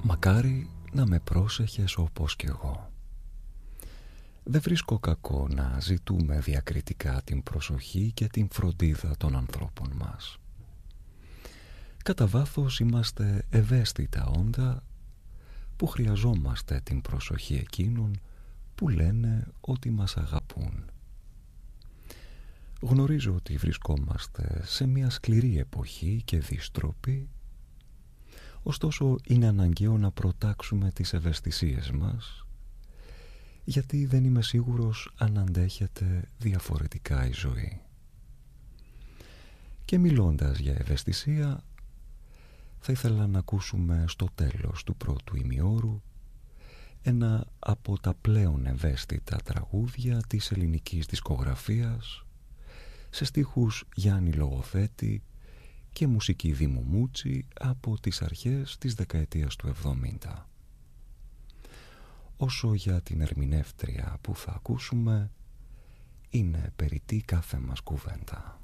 Μακάρι να με πρόσεχες όπως κι εγώ. Δεν βρίσκω κακό να ζητούμε διακριτικά την προσοχή και την φροντίδα των ανθρώπων μας. Κατά βάθος είμαστε ευαίσθητα όντα που χρειαζόμαστε την προσοχή εκείνων που λένε ότι μας αγαπούν. Γνωρίζω ότι βρισκόμαστε σε μια σκληρή εποχή και δύστροπη, ωστόσο είναι αναγκαίο να προτάξουμε τις ευαισθησίες μας, γιατί δεν είμαι σίγουρος αν αντέχεται διαφορετικά η ζωή. Και μιλώντας για ευαισθησία, θα ήθελα να ακούσουμε στο τέλος του πρώτου ημιώρου ένα από τα πλέον ευαίσθητα τραγούδια της ελληνικής δισκογραφίας, σε στίχους Γιάννη Λογοθέτη και μουσική Δήμου Μούτσι από τις αρχές της δεκαετίας του 70. Όσο για την ερμηνεύτρια που θα ακούσουμε, είναι περιττή κάθε μας κουβέντα.